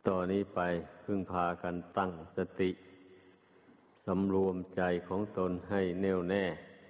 ต่อนนี้ไปพึ่งพากันตั้งสติสำรวมใจของตนให้แน่วแน่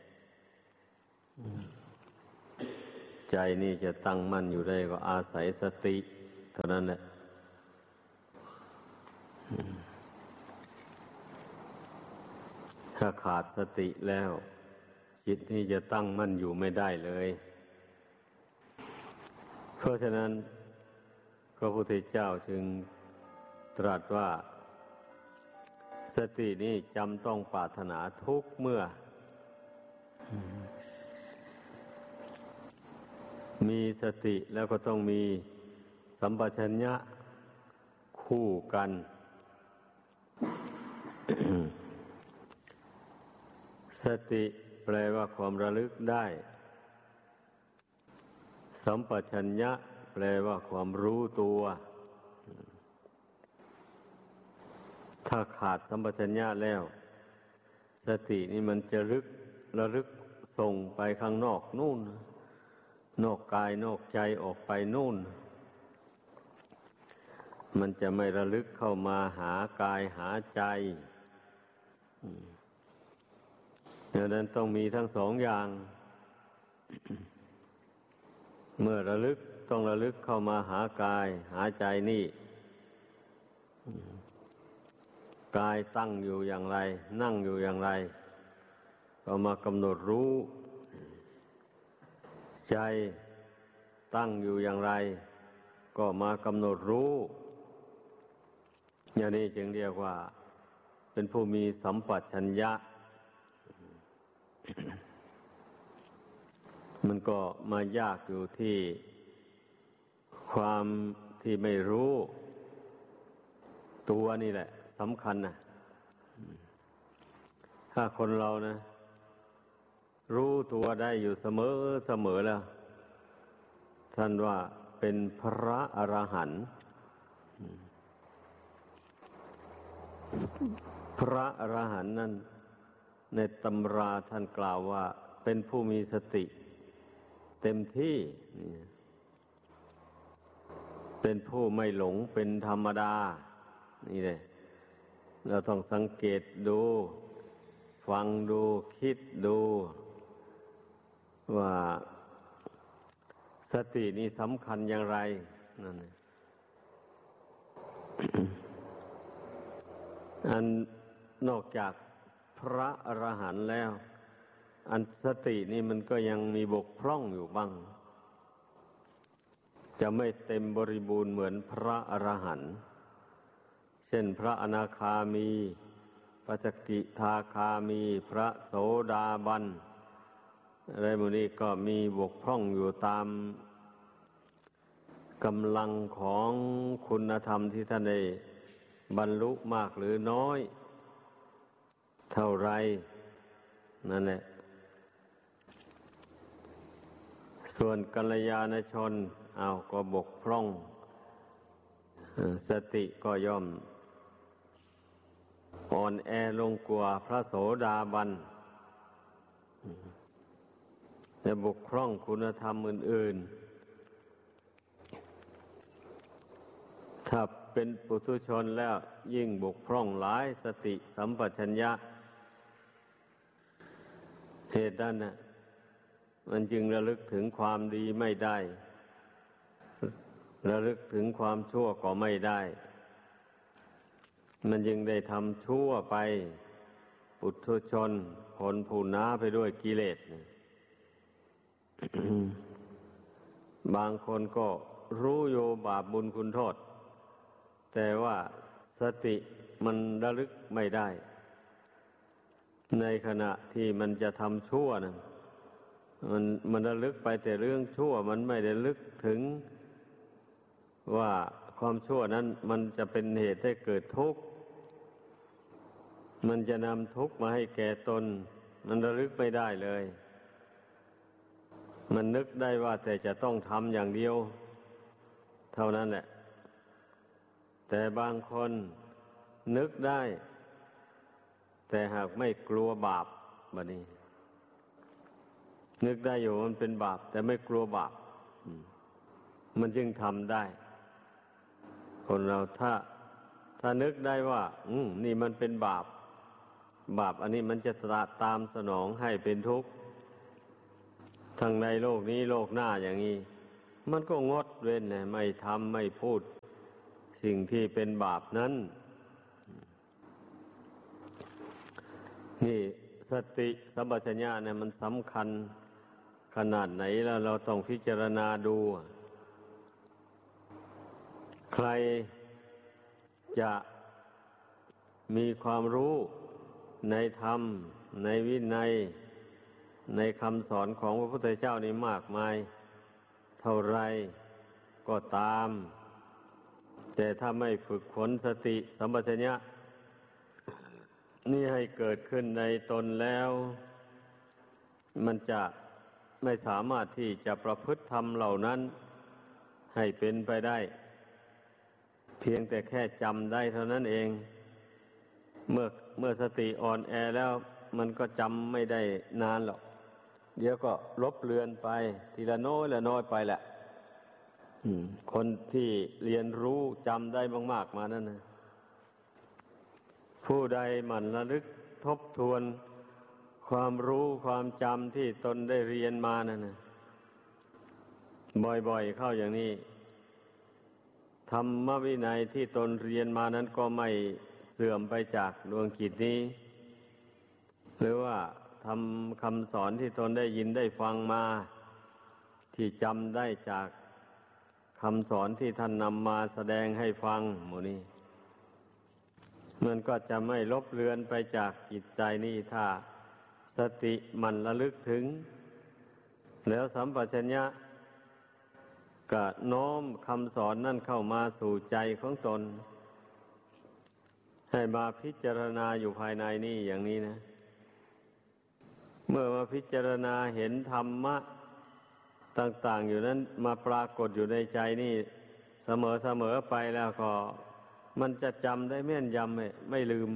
ใจนี่จะตั้งมั่นอยู่ได้ก็อาศัยสติเท่านั้นแหละถ้าขาดสติแล้วจิตนี่จะตั้งมั่นอยู่ไม่ได้เลยเพราะฉะนั้นพระพุทธเจ้าจึงตรัสว่าสตินี้จำต้องปรารถนาทุกเมื่อมีสติแล้วก็ต้องมีสัมปชัญญะคู่กัน สติแปลว่าความระลึกได้สัมปชัญญะแปลว่าความรู้ตัวถ้าขาดสัมปชัญญะแล้วสตินี่มันจะระลึกส่งไปข้างนอกนู่นนอกกายนอกใจออกไปนู่นมันจะไม่ระลึกเข้ามาหากายหาใจดังนั้นต้องมีทั้งสองอย่างเมื่อระลึกต้องระลึกเข้ามาหากายหาใจนี่กายตั้งอยู่อย่างไรนั่งอยู่อย่างไรก็มากำหนดรู้ใจตั้งอยู่อย่างไรก็มากำหนดรู้อย่างนี้จึงเรียกว่าเป็นผู้มีสัมปชัญญะมันก็มายากอยู่ที่ความที่ไม่รู้ตัวนี่แหละสำคัญนะถ้าคนเรานะรู้ตัวได้อยู่เสมอแล้วท่านว่าเป็นพระอรหันต์พระอรหันต์นั้นในตำราท่านกล่าวว่าเป็นผู้มีสติเต็มที่เป็นผู้ไม่หลงเป็นธรรมดานี่เลยเราต้องสังเกตดูฟังดูคิดดูว่าสตินี่สำคัญอย่างไรนั่น อันนอกจากพระอรหันต์แล้วอันสตินี่มันก็ยังมีบกพร่องอยู่บ้างจะไม่เต็มบริบูรณ์เหมือนพระอรหันต์เช่นพระอนาคามีพระสกิทาคามีพระโสดาบันอะไรพวกนี้ก็มีบกพร่องอยู่ตามกำลังของคุณธรรมที่ท่านได้บรรลุมากหรือน้อยเท่าไรนั่นแหละส่วนกัลยาณชนก็บกพร่องสติก็ย่อมอ่อนแอลงกว่าพระโสดาบันแต่บกพร่องคุณธรรมอื่นๆถ้าเป็นปุถุชนแล้วยิ่งบกพร่องหลายสติสัมปชัญญะเหตุนั้นน่ะมันจึงระลึกถึงความดีไม่ได้ระลึกถึงความชั่วก็ไม่ได้มันจึงได้ทำชั่วไปปุถุชนผลผู้หนาไปด้วยกิเลส บางคนก็รู้โยบาปบุญคุณโทษแต่ว่าสติมันระลึกไม่ได้ในขณะที่มันจะทำชั่วนะมันระลึกไปแต่เรื่องชั่วมันไม่ได้ลึกถึงว่าความชั่วนั้นมันจะเป็นเหตุให้เกิดทุกข์มันจะนำทุกข์มาให้แก่ตนมันระลึกไม่ได้เลยมันนึกได้ว่าแต่จะต้องทำอย่างเดียวเท่านั้นแหละแต่บางคนนึกได้แต่หากไม่กลัวบาปบัดนี้นึกได้อยู่มันเป็นบาปแต่ไม่กลัวบาปมันจึงทำได้คนเราถ้านึกได้ว่านี่มันเป็นบาปอันนี้มันจะตามสนองให้เป็นทุกข์ทั้งในโลกนี้โลกหน้าอย่างนี้มันก็งดเว้นนะไม่ทำไม่พูดสิ่งที่เป็นบาปนั้นนี่สติสัมปชัญญะเนี่ยมันสำคัญขนาดไหนแล้วเราต้องพิจารณาดูใครจะมีความรู้ในธรรมในวินัยในคำสอนของพระพุทธเจ้านี่มากมายเท่าไรก็ตามแต่ถ้าไม่ฝึกฝนสติสัมปชัญญะนี่ให้เกิดขึ้นในตนแล้วมันจะไม่สามารถที่จะประพฤติธรรมเหล่านั้นให้เป็นไปได้เพียงแต่แค่จำได้เท่านั้นเองเมื่อสติอ่อนแอแล้วมันก็จำไม่ได้นานหรอกเดี๋ยวก็ลบเลือนไปทีละน้อยละน้อยไปแหละคนที่เรียนรู้จำได้มากๆมานั่นนะผู้ใดหมั่นระลึกทบทวนความรู้ความจำที่ตนได้เรียนมานั่นนะบ่อยๆเข้าอย่างนี้ธรรมวินัยที่ตนเรียนมานั้นก็ไม่เสื่อมไปจากดวงจิตนี้หรือว่าทำคำสอนที่ตนได้ยินได้ฟังมาที่จำได้จากคำสอนที่ท่านนำมาแสดงให้ฟังหมู่นี้มันก็จะไม่ลบเลือนไปจากจิตใจนี่ถ้าสติมันระลึกถึงแล้วสัมปชัญญะก็น้อมคำสอนนั่นเข้ามาสู่ใจของตนให้มาพิจารณาอยู่ภายในนี่อย่างนี้นะเมื่อมาพิจารณาเห็นธรรมะต่างๆอยู่นั้นมาปรากฏอยู่ในใจนี่เสมอไปแล้วก็มันจะจำได้แม่นยำไม่ลืม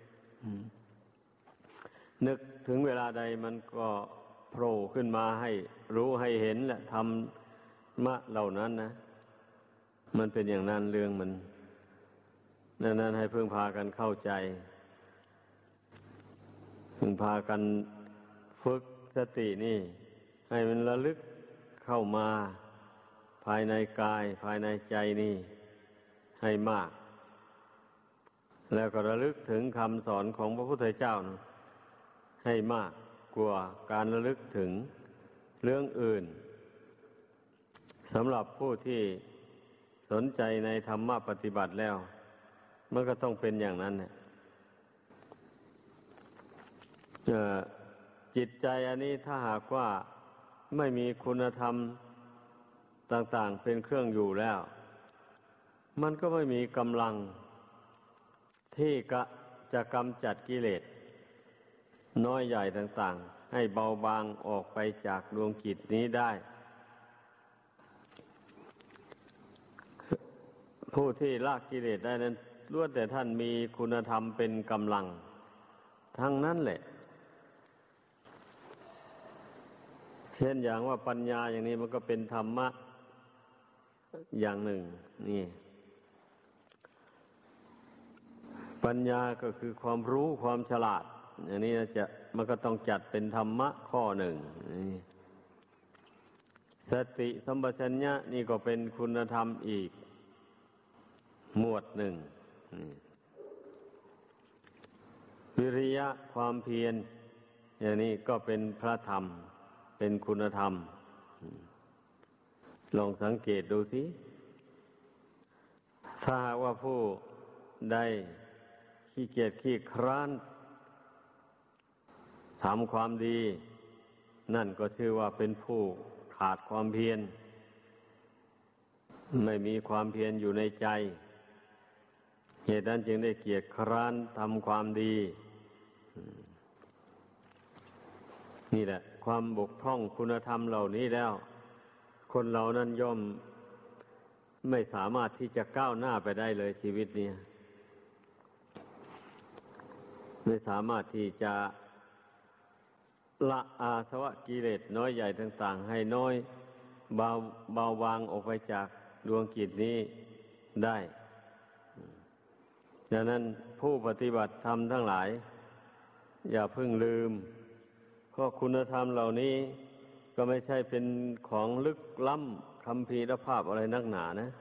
นึกถึงเวลาใดมันก็โผล่ขึ้นมาให้รู้ให้เห็นแหละธรรมะเหล่านั้นนะมันเป็นอย่างนั้นเรื่องมันนั้นให้พึ่งพากันเข้าใจพึ่งพากันฝึกสตินี่ให้มันระลึกเข้ามาภายในกายภายในใจนี่ให้มากแล้วก็ระลึกถึงคำสอนของพระพุทธเจ้านะให้มากกว่าการระลึกถึงเรื่องอื่นสำหรับผู้ที่สนใจในธรรมะปฏิบัติแล้วมันก็ต้องเป็นอย่างนั้นเนี่ยจิตใจอันนี้ถ้าหากว่าไม่มีคุณธรรมต่างๆเป็นเครื่องอยู่แล้วมันก็ไม่มีกำลังที่จะกำจัดกิเลสน้อยใหญ่ต่างๆให้เบาบางออกไปจากดวงจิตนี้ได้ผู้ที่ละกิเลสได้นั้นล้วนแต่ท่านมีคุณธรรมเป็นกำลังทั้งนั้นแหละเช่นอย่างว่าปัญญาอย่างนี้มันก็เป็นธรรมะอย่างหนึ่งนี่ปัญญาก็คือความรู้ความฉลาดอย่างนี้มันก็ต้องจัดเป็นธรรมะข้อหนึ่งสติสัมปชัญญะนี่ก็เป็นคุณธรรมอีกหมวดหนึ่งวิริยะความเพียรอย่างนี้ก็เป็นพระธรรมเป็นคุณธรรมลองสังเกตดูสิถ้าหากว่าผู้ใดขี้เกียจขี้คร้านทำความดีนั่นก็ชื่อว่าเป็นผู้ขาดความเพียรไม่มีความเพียรอยู่ในใจเหตุนั้นจึงได้เกียจคร้านทำความดีนี่แหละความบกพร่องคุณธรรมเหล่านี้แล้วคนเรานั้นย่อมไม่สามารถที่จะก้าวหน้าไปได้เลยชีวิตนี้ไม่สามารถที่จะละอาสวะกิเลสน้อยใหญ่ต่างๆให้น้อยเบาบางออกไปจากดวงจิตนี้ได้ดังนั้นผู้ปฏิบัติธรรมทั้งหลายอย่าเพิ่งลืมเพราะคุณธรรมเหล่านี้ก็ไม่ใช่เป็นของลึกล้ำคัมภีรภาพอะไรนักหนานะ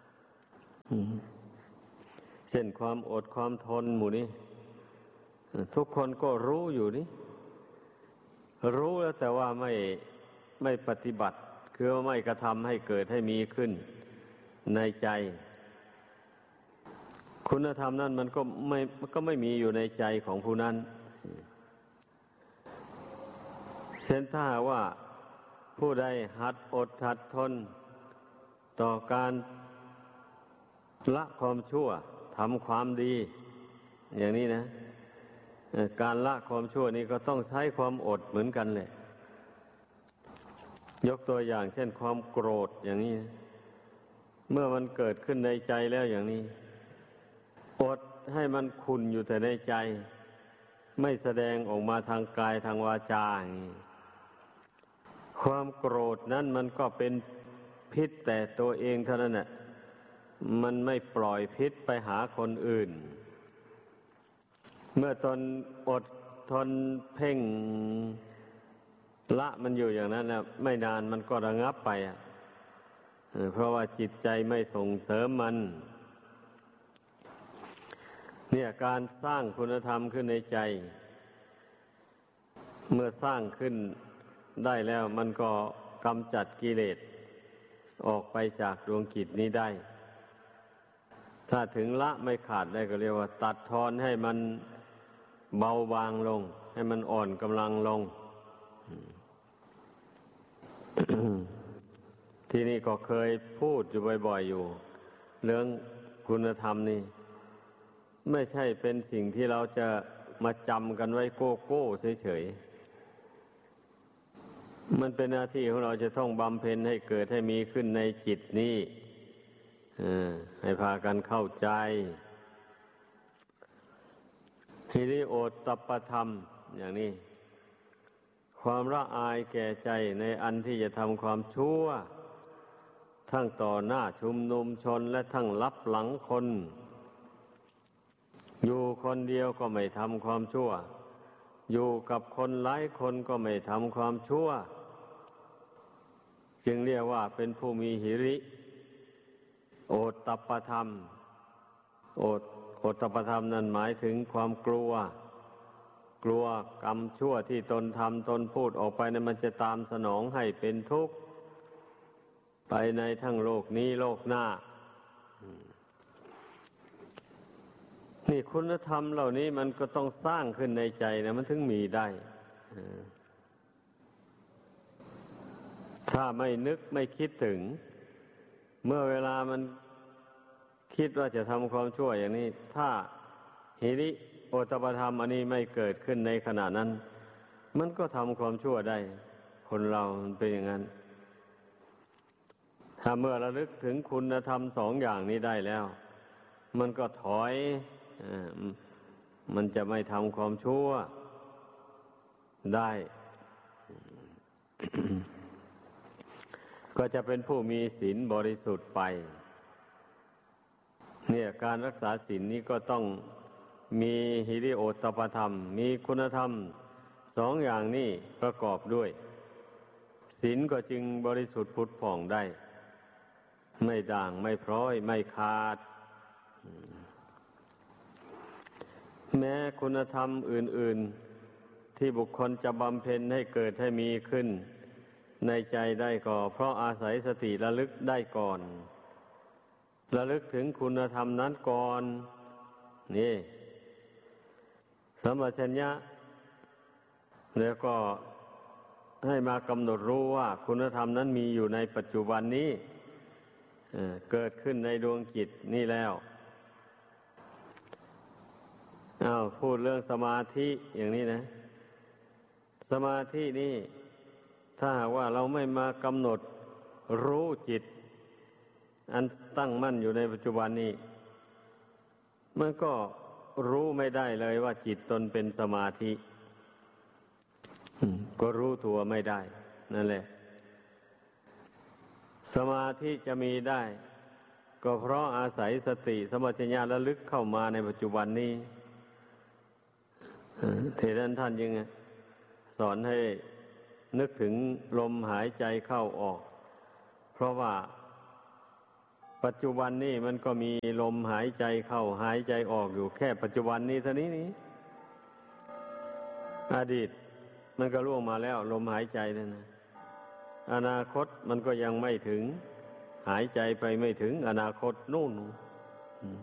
เช่นความอดความทนหมู่นี้ทุกคนก็รู้อยู่นี่รู้แล้วแต่ว่าไม่ปฏิบัติคือว่าไม่กระทำให้เกิดให้มีขึ้นในใจคุณธรรมนั้นมันก็ไม่มีอยู่ในใจของผู้นั้นเช่นถ้าว่าผู้ใดหัดอดหัดทนต่อการละความชั่วทำความดีอย่างนี้นะการละความชั่วนี้ก็ต้องใช้ความอดเหมือนกันเลยยกตัวอย่างเช่นความโกรธอย่างนี้เมื่อมันเกิดขึ้นในใจแล้วอย่างนี้อดให้มันขุ่นอยู่แต่ในใจไม่แสดงออกมาทางกายทางวาจาอย่างนี้ความโกรธนั้นมันก็เป็นพิษแต่ตัวเองเท่านั้นน่ะมันไม่ปล่อยพิษไปหาคนอื่นเมื่อตนอดทนเพ่งละมันอยู่อย่างนั้นนะไม่นานมันก็ระงับไปเพราะว่าจิตใจไม่ส่งเสริมมันเนี่ยการสร้างคุณธรรมขึ้นในใจเมื่อสร้างขึ้นได้แล้วมันก็กำจัดกิเลสออกไปจากดวงจิตนี้ได้ถ้าถึงละไม่ขาดได้ก็เรียกว่าตัดทอนให้มันเบาบางลงให้มันอ่อนกำลังลง ที่นี่ก็เคยพูดอยู่บ่อยๆอยู่เรื่องคุณธรรมนี่ไม่ใช่เป็นสิ่งที่เราจะมาจำกันไว้โก้โก้เฉยๆมันเป็นหน้าที่ของเราจะต้องบำเพ็ญให้เกิดให้มีขึ้นในจิตนี้ให้พากันเข้าใจฮิริโอตตัปปธรรมอย่างนี้ความละอายแก่ใจในอันที่จะทำความชั่วทั้งต่อหน้าชุมนุมชนและทั้งลับหลังคนอยู่คนเดียวก็ไม่ทำความชั่วอยู่กับคนหลายคนก็ไม่ทำความชั่วจึงเรียกว่าเป็นผู้มีหิริโอตตัปปธรรมโอตตัปปธรรมนั้นหมายถึงความกลัวกรรมชั่วที่ตนทำตนพูดออกไปนั้นมันจะตามสนองให้เป็นทุกข์ไปในทั้งโลกนี้โลกหน้านี่คุณธรรมเหล่านี้มันก็ต้องสร้างขึ้นในใจนะมันถึงมีได้ถ้าไม่นึกไม่คิดถึงเมื่อเวลามันคิดว่าจะทำความชั่วอย่างนี้ถ้าหิริโอตตัปปธรรมอันนี้ไม่เกิดขึ้นในขณะนั้นมันก็ทำความชั่วได้คนเรามันเป็นอย่างนั้นถ้าเมื่อระลึกถึงคุณธรรมสองอย่างนี้ได้แล้วมันก็ถอยมันจะไม่ทำความชั่วได้ ก็จะเป็นผู้มีศีลบริสุทธิ์ไปเนี่ยการรักษาศีลนี้ก็ต้องมีหิริโอตตัปปธรรมมีคุณธรรมสองอย่างนี้ประกอบด้วยศีลก็จึงบริสุทธิ์ผุดผ่องได้ไม่ด่างไม่พร้อยไม่ขาดแม้คุณธรรมอื่นๆที่บุคคลจะบำเพ็ญให้เกิดให้มีขึ้นในใจได้ก็เพราะอาศัยสติระลึกได้ก่อนระลึกถึงคุณธรรมนั้นก่อนนี่สัมปชัญญะแล้วก็ให้มากำหนดรู้ว่าคุณธรรมนั้นมีอยู่ในปัจจุบันนี้เกิดขึ้นในดวงจิตนี่แล้วพูดเรื่องสมาธิอย่างนี้นะสมาธินี่ถ้าหากว่าเราไม่มากำหนดรู้จิตอันตั้งมั่นอยู่ในปัจจุบันนี้มันก็รู้ไม่ได้เลยว่าจิตตนเป็นสมาธิก็รู้ตัวไม่ได้นั่นแหละสมาธิจะมีได้ก็เพราะอาศัยสติสัมปชัญญะระลึกเข้ามาในปัจจุบันนี้เทศน์ท่านยังสอนให้นึกถึงลมหายใจเข้าออกเพราะว่าปัจจุบันนี้มันก็มีลมหายใจเข้าหายใจออกอยู่แค่ปัจจุบันนี้เท่านี้อดีตมันก็ล่วงมาแล้วลมหายใจนั่นนะอนาคตมันก็ยังไม่ถึงหายใจไปไม่ถึงอนาคตนู่น